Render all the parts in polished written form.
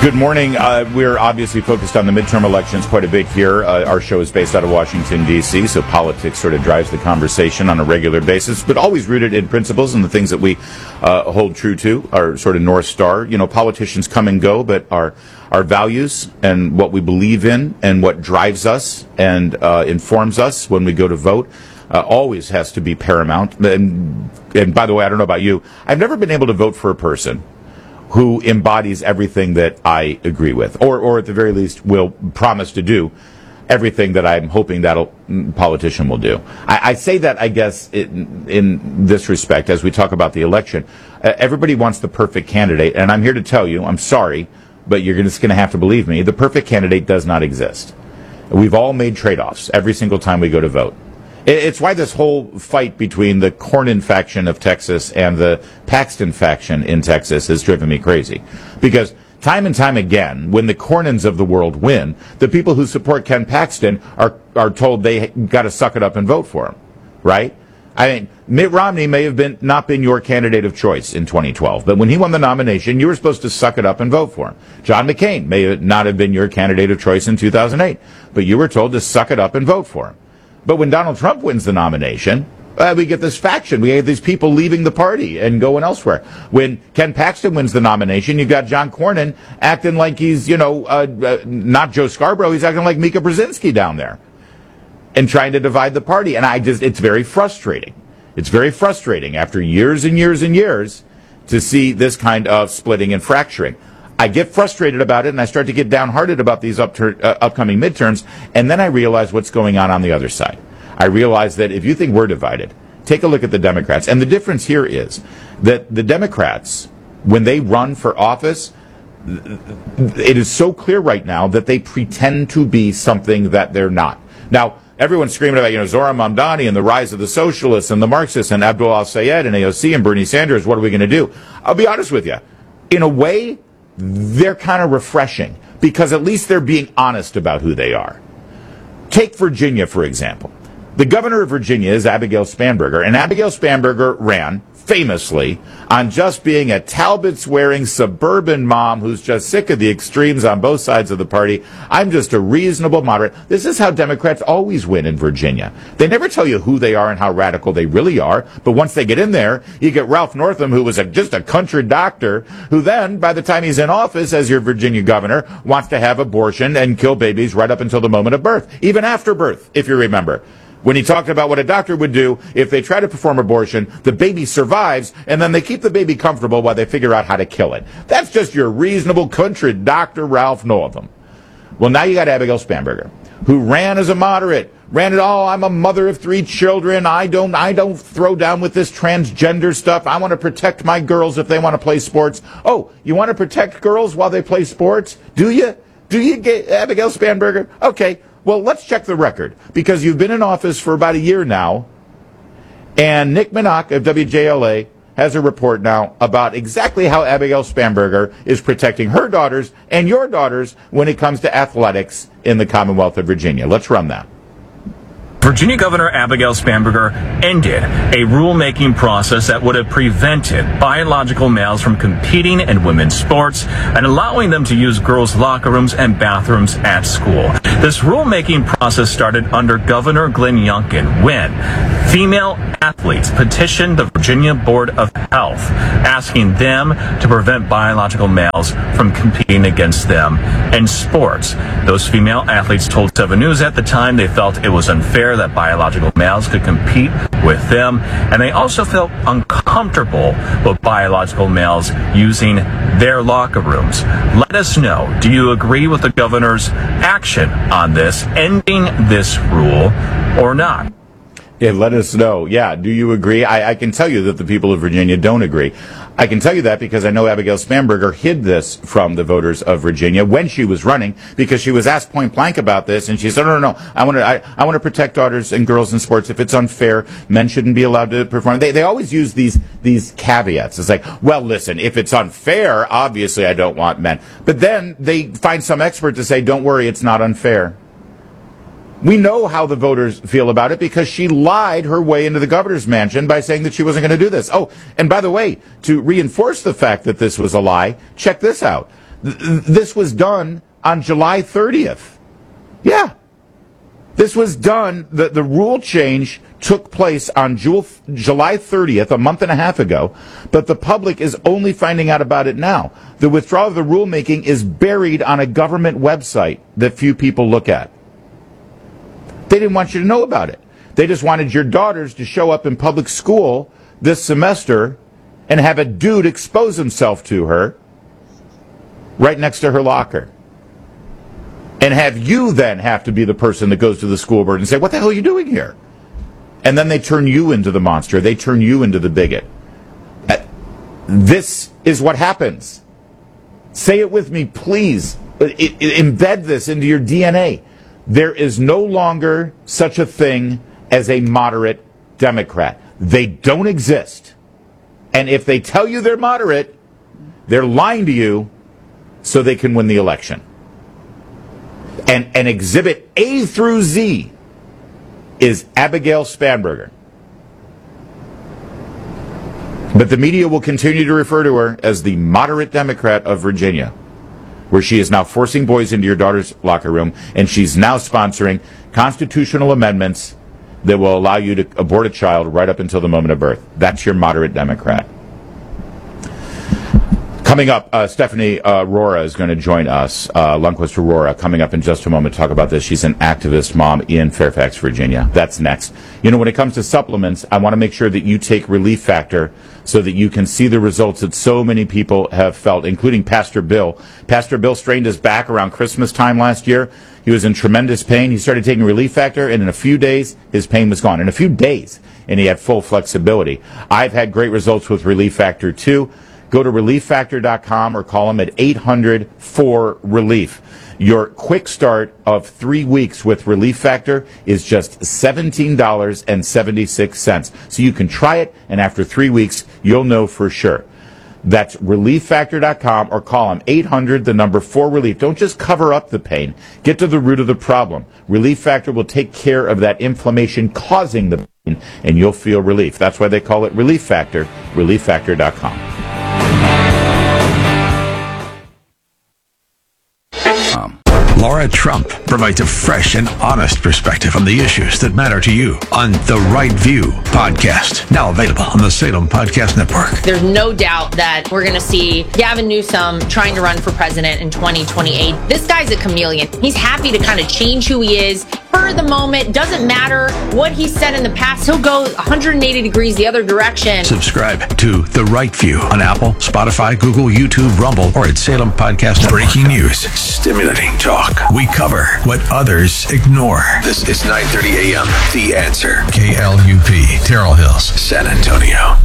Good morning. We're obviously focused on the midterm elections quite a bit here. Our show is based out of Washington, D.C., so politics sort of drives the conversation on a regular basis, but always rooted in principles and the things that we hold true to, our sort of North Star. You know, politicians come and go, but our values and what we believe in and what drives us and informs us when we go to vote always has to be paramount. And by the way, I don't know about you, I've never been able to vote for a person who embodies everything that I agree with, or at the very least will promise to do everything that I'm hoping that a politician will do. I say that, I guess, in this respect, as we talk about the election. Everybody wants the perfect candidate, and I'm here to tell you, I'm sorry, but you're just going to have to believe me, the perfect candidate does not exist. We've all made trade-offs every single time we go to vote. It's why this whole fight between the Cornyn faction of Texas and the Paxton faction in Texas has driven me crazy. Because time and time again, when the Cornyns of the world win, the people who support Ken Paxton are told they got to suck it up and vote for him, right? I mean, Mitt Romney may have not been your candidate of choice in 2012, but when he won the nomination, you were supposed to suck it up and vote for him. John McCain may not have been your candidate of choice in 2008, but you were told to suck it up and vote for him. But when Donald Trump wins the nomination, we get this faction. We have these people leaving the party and going elsewhere. When Ken Paxton wins the nomination, you've got John Cornyn acting like he's, not Joe Scarborough. He's acting like Mika Brzezinski down there and trying to divide the party. And it's very frustrating. It's very frustrating after years and years and years to see this kind of splitting and fracturing. I get frustrated about it, and I start to get downhearted about these upcoming midterms, and then I realize what's going on the other side. I realize that if you think we're divided, take a look at the Democrats. And the difference here is that the Democrats, when they run for office, it is so clear right now that they pretend to be something that they're not. Now, everyone's screaming about, Zohran Mamdani and the rise of the socialists and the Marxists and Abdul al-Sayed and AOC and Bernie Sanders. What are we going to do? I'll be honest with you. In a way, they're kind of refreshing because at least they're being honest about who they are. Take Virginia, for example. The governor of Virginia is Abigail Spanberger, and Abigail Spanberger ran famously on just being a Talbots-wearing suburban mom who's just sick of the extremes on both sides of the party. I'm just a reasonable moderate. This is how Democrats always win in Virginia. They never tell you who they are and how radical they really are, but once they get in there, you get Ralph Northam, who was just a country doctor, who then, by the time he's in office as your Virginia governor, wants to have abortion and kill babies right up until the moment of birth, even after birth, if you remember. When he talked about what a doctor would do if they try to perform abortion, the baby survives, and then they keep the baby comfortable while they figure out how to kill it. That's just your reasonable country doctor, Ralph Northam. Well, now you got Abigail Spanberger, who ran as a moderate, I'm a mother of 3 children. I don't throw down with this transgender stuff. I want to protect my girls if they want to play sports. Oh, you want to protect girls while they play sports? Do you? Do you get Abigail Spanberger? Okay. Well, let's check the record, because you've been in office for about a year now, and Nick Minach of WJLA has a report now about exactly how Abigail Spanberger is protecting her daughters and your daughters when it comes to athletics in the Commonwealth of Virginia. Let's run that. Virginia Governor Abigail Spanberger ended a rulemaking process that would have prevented biological males from competing in women's sports and allowing them to use girls' locker rooms and bathrooms at school. This rulemaking process started under Governor Glenn Youngkin when female athletes petitioned the Virginia Board of Health, asking them to prevent biological males from competing against them in sports. Those female athletes told 7 News at the time they felt it was unfair that biological males could compete with them, and they also felt uncomfortable with biological males using their locker rooms. Let us know, do you agree with the governor's action on this, ending this rule, or not? Yeah, let us know. Yeah, do you agree? I can tell you that the people of Virginia don't agree. I can tell you that because I know Abigail Spanberger hid this from the voters of Virginia when she was running, because she was asked point blank about this, and she said, no, I want to protect daughters and girls in sports. If it's unfair, men shouldn't be allowed to perform. They always use these caveats. It's like, well, listen, if it's unfair, obviously I don't want men. But then they find some expert to say, don't worry, it's not unfair. We know how the voters feel about it because she lied her way into the governor's mansion by saying that she wasn't going to do this. Oh, and by the way, to reinforce the fact that this was a lie, check this out. This was done on July 30th. Yeah. This was done, the rule change took place on July 30th, a month and a half ago, but the public is only finding out about it now. The withdrawal of the rulemaking is buried on a government website that few people look at. They didn't want you to know about it. They just wanted your daughters to show up in public school this semester and have a dude expose himself to her right next to her locker. And have you then have to be the person that goes to the school board and say, what the hell are you doing here? And then they turn you into the monster. They turn you into the bigot. This is what happens. Say it with me, please. Embed this into your DNA. There is no longer such a thing as a moderate Democrat. They don't exist. And if they tell you they're moderate, they're lying to you so they can win the election. And Exhibit A through Z is Abigail Spanberger. But the media will continue to refer to her as the moderate Democrat of Virginia, where she is now forcing boys into your daughter's locker room, and she's now sponsoring constitutional amendments that will allow you to abort a child right up until the moment of birth. That's your moderate Democrat. Coming up, Stephanie Aurora is going to join us. Lundquist Aurora coming up in just a moment to talk about this. She's an activist mom in Fairfax, Virginia. That's next. You know, when it comes to supplements, I want to make sure that you take Relief Factor so that you can see the results that so many people have felt, including Pastor Bill. Pastor Bill strained his back around Christmas time last year. He was in tremendous pain. He started taking Relief Factor, and in a few days, his pain was gone. In a few days, and he had full flexibility. I've had great results with Relief Factor, too. Go to ReliefFactor.com or call them at 800-4RELIEF. Your quick start of 3 weeks with Relief Factor is just $17.76. So you can try it, and after 3 weeks, you'll know for sure. That's ReliefFactor.com or call them 800-4RELIEF. Don't just cover up the pain. Get to the root of the problem. Relief Factor will take care of that inflammation causing the pain, and you'll feel relief. That's why they call it Relief Factor, ReliefFactor.com. Laura Trump provides a fresh and honest perspective on the issues that matter to you on The Right View podcast, now available on the Salem Podcast Network. There's no doubt that we're going to see Gavin Newsom trying to run for president in 2028. This guy's a chameleon. He's happy to kind of change who he is for the moment. Doesn't matter what he said in the past. He'll go 180 degrees the other direction. Subscribe to The Right View on Apple, Spotify, Google, YouTube, Rumble, or at Salem Podcast Network. Breaking news, stimulating talk. We cover what others ignore. This is 9:30 a.m. The Answer. KLUP, Terrell Hills, San Antonio.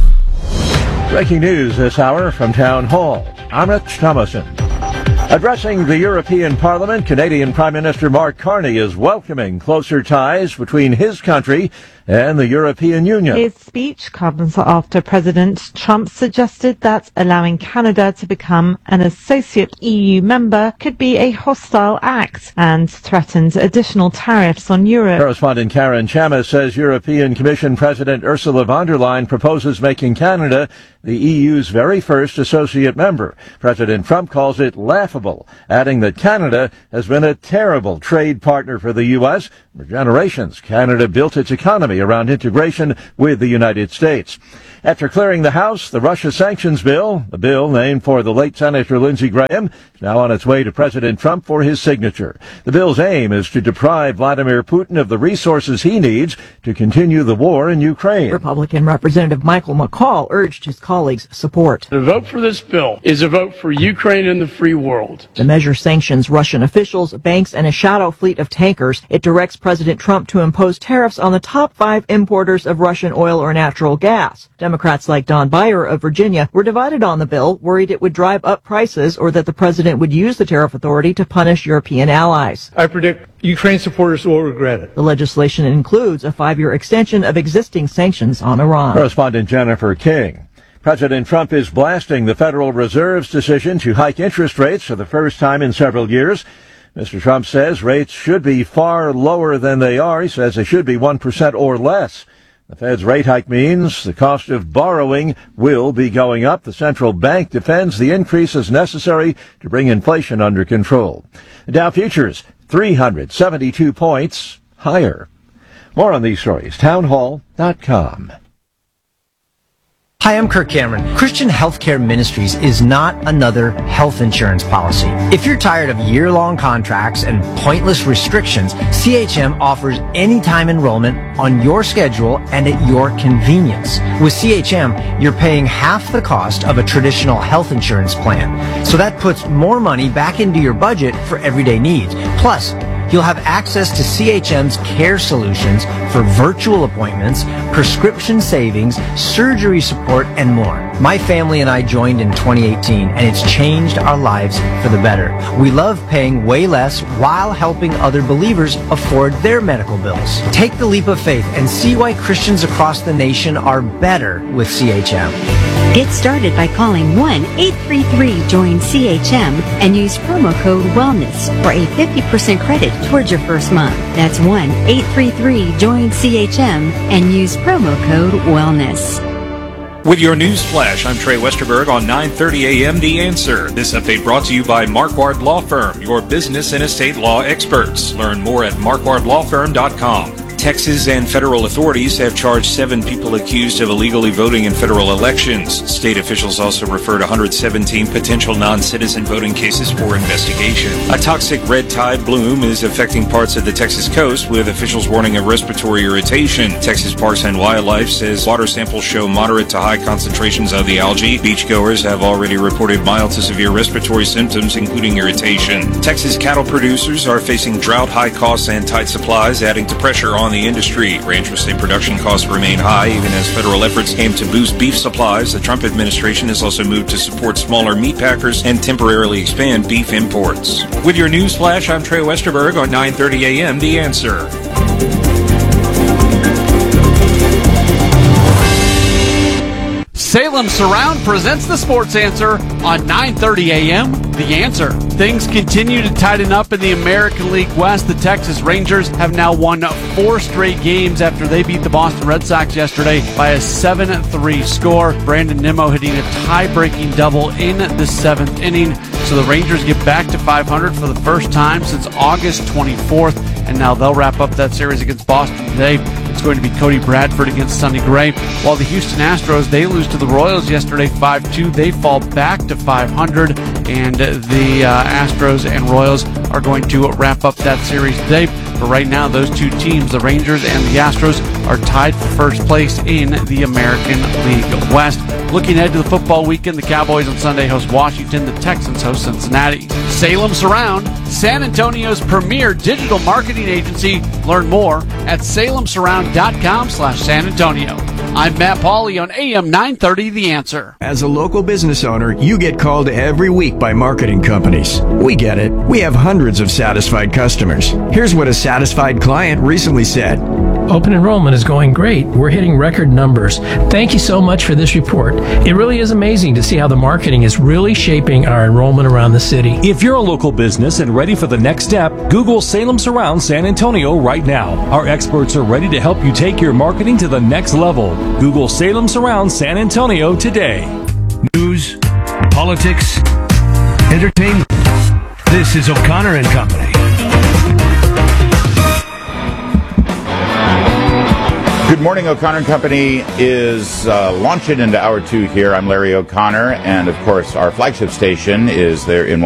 Breaking news this hour from Town Hall. I'm Rich Thomason. Addressing the European Parliament, Canadian Prime Minister Mark Carney is welcoming closer ties between his country and the European Union. His speech comes after President Trump suggested that allowing Canada to become an associate EU member could be a hostile act and threatened additional tariffs on Europe. Correspondent Karen Chamis says European Commission President Ursula von der Leyen proposes making Canada the EU's very first associate member. President Trump calls it laughable, adding that Canada has been a terrible trade partner for the U.S. For generations, Canada built its economy around integration with the United States. After clearing the House, the Russia sanctions bill, a bill named for the late Senator Lindsey Graham, is now on its way to President Trump for his signature. The bill's aim is to deprive Vladimir Putin of the resources he needs to continue the war in Ukraine. Republican Representative Michael McCall urged his colleagues' support. The vote for this bill is a vote for Ukraine and the free world. The measure sanctions Russian officials, banks, and a shadow fleet of tankers. It directs President Trump to impose tariffs on the top 5 importers of Russian oil or natural gas. Democrats like Don Beyer of Virginia were divided on the bill, worried it would drive up prices or that the president would use the tariff authority to punish European allies. I predict Ukraine supporters will regret it. The legislation includes a 5-year extension of existing sanctions on Iran. Correspondent Jennifer King. President Trump is blasting the Federal Reserve's decision to hike interest rates for the first time in several years. Mr. Trump says rates should be far lower than they are. He says they should be 1% or less. The Fed's rate hike means the cost of borrowing will be going up. The central bank defends the increase is necessary to bring inflation under control. The Dow futures 372 points higher. More on these stories, townhall.com. Hi, I'm Kirk Cameron. Christian Healthcare Ministries is not another health insurance policy. If you're tired of year-long contracts and pointless restrictions, CHM offers anytime enrollment on your schedule and at your convenience. With CHM, you're paying half the cost of a traditional health insurance plan. So that puts more money back into your budget for everyday needs. Plus, you'll have access to CHM's care solutions for virtual appointments, prescription savings, surgery support, and more. My family and I joined in 2018, and it's changed our lives for the better. We love paying way less while helping other believers afford their medical bills. Take the leap of faith and see why Christians across the nation are better with CHM. Get started by calling 1-833-JOIN-CHM and use promo code WELLNESS for a 50% credit towards your first month. That's 1-833-JOIN-CHM and use promo code WELLNESS. With your news flash, I'm Trey Westerberg on 9:30 a.m. The Answer. This update brought to you by Marquardt Law Firm, your business and estate law experts. Learn more at marquardtlawfirm.com. Texas and federal authorities have charged 7 people accused of illegally voting in federal elections. State officials also referred 117 potential non-citizen voting cases for investigation. A toxic red tide bloom is affecting parts of the Texas coast, with officials warning of respiratory irritation. Texas Parks and Wildlife says water samples show moderate to high concentrations of the algae. Beachgoers have already reported mild to severe respiratory symptoms, including irritation. Texas cattle producers are facing drought, high costs, and tight supplies, adding to pressure on the industry. Ranch estate production costs remain high, even as federal efforts aim to boost beef supplies. The Trump administration has also moved to support smaller meat packers and temporarily expand beef imports. With your news flash, I'm Trey Westerberg on 9:30 a.m. The Answer. Salem Surround presents the Sports Answer on 9:30 a.m. The Answer. Things continue to tighten up in the American League West. The Texas Rangers have now won 4 straight games after they beat the Boston Red Sox yesterday by a 7-3 score. Brandon Nimmo hitting a tie-breaking double in the 7th inning. So the Rangers get back to 500 for the first time since August 24th, and now they'll wrap up that series against Boston today. It's going to be Cody Bradford against Sonny Gray. While the Houston Astros, they lose to the Royals yesterday 5-2. They fall back to 500, and the Astros and Royals are going to wrap up that series today. But right now, those two teams, the Rangers and the Astros, are tied for first place in the American League West. Looking ahead to the football weekend, the Cowboys on Sunday host Washington. The Texans host Cincinnati. Salem Surround, San Antonio's premier digital marketing agency. Learn more at salemsurround.com/San Antonio. I'm Matt Pauley on AM 930 The Answer. As a local business owner, you get called every week by marketing companies. We get it. We have hundreds of satisfied customers. Here's what a satisfied client recently said. Open enrollment is going great. We're hitting record numbers. Thank you so much for this report. It really is amazing to see how the marketing is really shaping our enrollment around the city. If you're a local business and ready for the next step, Google Salem Surround San Antonio right now. Our experts are ready to help you take your marketing to the next level. Google Salem Surround San Antonio today. News, politics, entertainment. This is O'Connor and Company. Good morning. O'Connor and Company is launching into hour 2 here. I'm Larry O'Connor, and of course our flagship station is there in